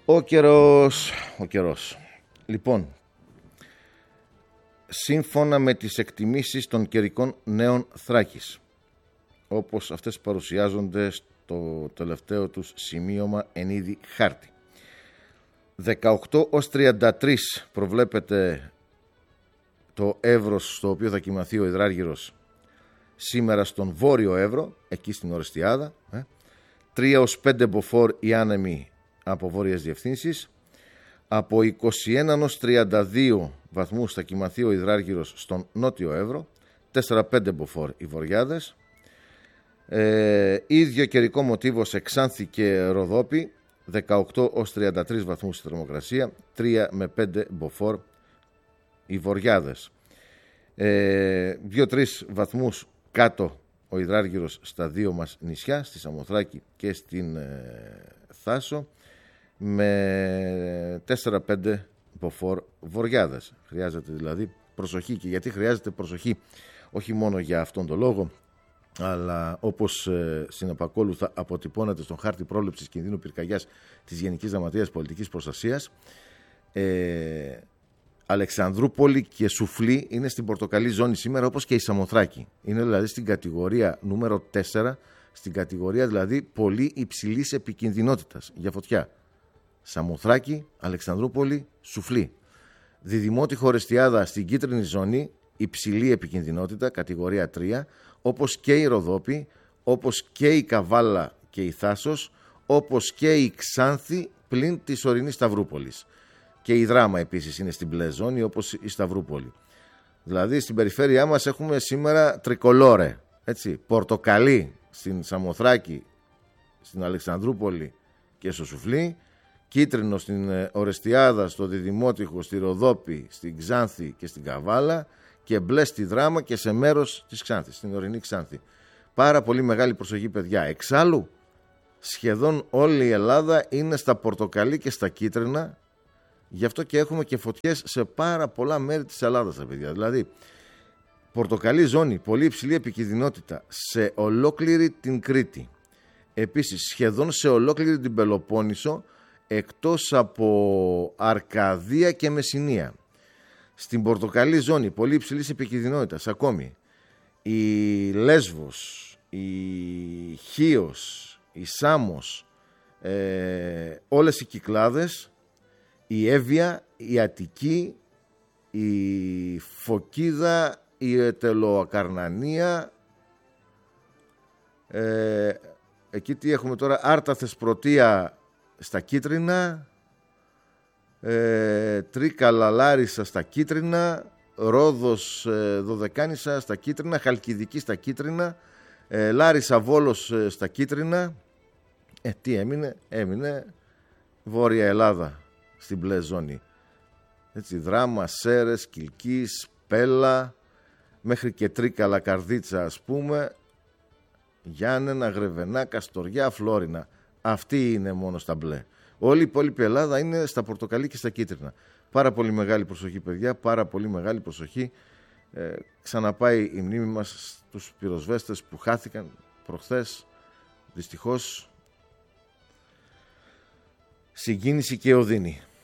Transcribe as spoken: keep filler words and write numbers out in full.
Ο καιρός, ο καιρός. Λοιπόν, σύμφωνα με τις εκτιμήσεις των καιρικών νέων Θράκης, όπως αυτές παρουσιάζονται στο τελευταίο τους σημείωμα εν είδη χάρτη, δεκαοκτώ ως τριάντα τρία προβλέπεται το εύρος στο οποίο θα κοιμαθεί ο υδράργυρος σήμερα στον Βόρειο Εύρο, εκεί στην Ορεστιάδα, ε. τρία ως πέντε μποφόρ οι άνεμοι από βόρειες διευθύνσεις, από είκοσι ένα ως τριάντα δύο βαθμούς θα κοιμαθεί ο υδράργυρος στον Νότιο Εύρο, τέσσερα πέντε μποφόρ οι βορειάδες, ε, ίδιο καιρικό μοτίβο σε Ξάνθη και Ροδόπη, δεκαοκτώ ως τριάντα τρία βαθμούς η θερμοκρασία, τρία με πέντε μποφόρ οι βορειάδες, ε, δύο τρία βαθμούς κάτω ο υδράργυρος στα δύο μας νησιά, στη Σαμοθράκη και στην ε, Θάσο, με τέσσερα πέντε μποφόρ βορειάδες. Χρειάζεται δηλαδή προσοχή. Και γιατί χρειάζεται προσοχή? Όχι μόνο για αυτόν τον λόγο, αλλά όπως ε, συνεπακόλουθα αποτυπώνεται στον χάρτη πρόληψης κινδύνου πυρκαγιάς της Γενικής Γραμματείας Πολιτικής Προστασίας, ε, Αλεξανδρούπολη και Σουφλή είναι στην πορτοκαλί ζώνη σήμερα, όπως και η Σαμοθράκη. Είναι δηλαδή στην κατηγορία νούμερο τέσσερα, στην κατηγορία δηλαδή πολύ υψηλής επικινδυνότητας για φωτιά. Σαμοθράκη, Αλεξανδρούπολη, Σουφλή. Διδημότυχο Ορεστιάδα στην κίτρινη ζώνη, υψηλή επικινδυνότητα, κατηγορία τρία, όπως και η Ροδόπη, όπως και η Καβάλα και η Θάσος, όπως και η Ξάνθη πλην της ορεινής Σταυρούπολης. Και η Δράμα επίσης είναι στην μπλε ζώνη, όπως η Σταυρούπολη. Δηλαδή στην περιφέρειά μας έχουμε σήμερα τρικολόρε, έτσι, πορτοκαλί στην Σαμοθράκη, στην Αλεξανδρούπολη και στο Σουφλί, κίτρινο στην Ορεστιάδα, στο Διδημότυχο, στη Ροδόπη, στην Ξάνθη και στην Καβάλα, και μπλε στη Δράμα και σε μέρος της Ξάνθης, στην ορεινή Ξάνθη. Πάρα πολύ μεγάλη προσοχή, παιδιά. Εξάλλου, σχεδόν όλη η Ελλάδα είναι στα πορτοκαλί και στα κίτρινα, γι' αυτό και έχουμε και φωτιές σε πάρα πολλά μέρη της Ελλάδας, παιδιά. Δηλαδή, πορτοκαλί ζώνη, πολύ υψηλή επικινδυνότητα σε ολόκληρη την Κρήτη. Επίσης, σχεδόν σε ολόκληρη την Πελοπόννησο, εκτός από Αρκαδία και Μεσσηνία. Στην πορτοκαλί ζώνη, πολύ υψηλής επικινδυνότητας ακόμη, η Λέσβος, η Χίος, η Σάμος, ε, όλες οι Κυκλάδες, η Εύβοια, η Αττική, η Φωκίδα, η Ετελοακαρνανία, ε, εκεί τι έχουμε τώρα, Άρτα, Θεσπρωτεία στα κίτρινα, ε, Τρίκαλα, Λάρισα στα κίτρινα, Ρόδος, ε, Δωδεκάνησα στα κίτρινα, Χαλκιδική στα κίτρινα, ε, Λάρισα, Βόλος ε, στα κίτρινα. Ε, τι έμεινε? Έμεινε Βόρεια Ελλάδα στην μπλε ζώνη. Έτσι, Δράμα, Σέρες, Κιλκής, Πέλα, μέχρι και Τρίκαλα, Καρδίτσα ας πούμε, Γιάννενα, Γρεβενά, Καστοριά, Φλόρινα. Αυτή είναι μόνο στα μπλε. Όλη η υπόλοιπη Ελλάδα είναι στα πορτοκαλί και στα κίτρινα. Πάρα πολύ μεγάλη προσοχή, παιδιά, πάρα πολύ μεγάλη προσοχή. Ε, ξαναπάει η μνήμη μας στους πυροσβέστες που χάθηκαν προχθές. Δυστυχώς, συγκίνηση και οδύνη.